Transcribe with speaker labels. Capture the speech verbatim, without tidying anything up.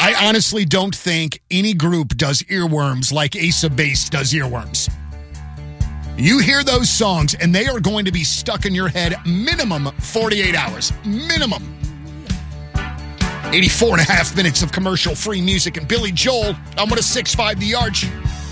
Speaker 1: I honestly don't think any group does earworms like Ace of Base does earworms. You hear those songs, and they are going to be stuck in your head minimum forty-eight hours. Minimum. eighty-four and a half minutes of commercial-free music, and Billy Joel on one oh six point five The Arch.